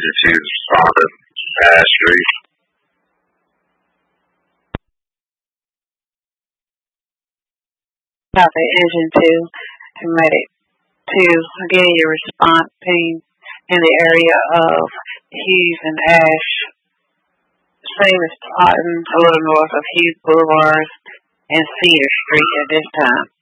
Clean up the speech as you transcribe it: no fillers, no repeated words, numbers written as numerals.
agencies responded to Ash Street. Copy Engine 2, Comedic 2. Again, your response team in the area of Hughes and Ash. Same as plotting a little north of Hughes Boulevard and Cedar Street at this time.